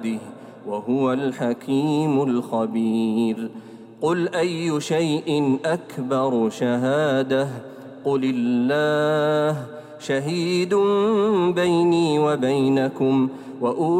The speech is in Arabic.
وهو الحكيم الخبير. قل أي شيء أكبر شهادة قل الله شهيد بيني وبينكم